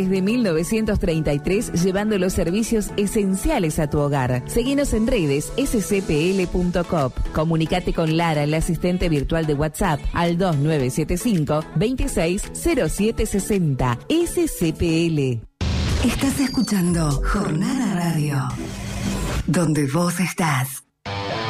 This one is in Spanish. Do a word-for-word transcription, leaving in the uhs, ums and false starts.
Desde mil novecientos treinta y tres, llevando los servicios esenciales a tu hogar. Seguinos en redes s c p l punto coop. Comunicate con Lara, la asistente virtual de WhatsApp, al dos nueve siete cinco, veintiséis cero siete sesenta. S C P L. Estás escuchando Jornada Radio, donde vos estás.